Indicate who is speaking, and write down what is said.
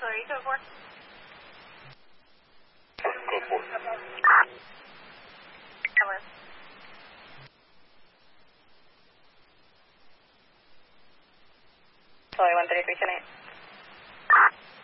Speaker 1: Auxiliary, code 4.
Speaker 2: Code 4.
Speaker 1: Cover. Auxiliary 133, 10-8.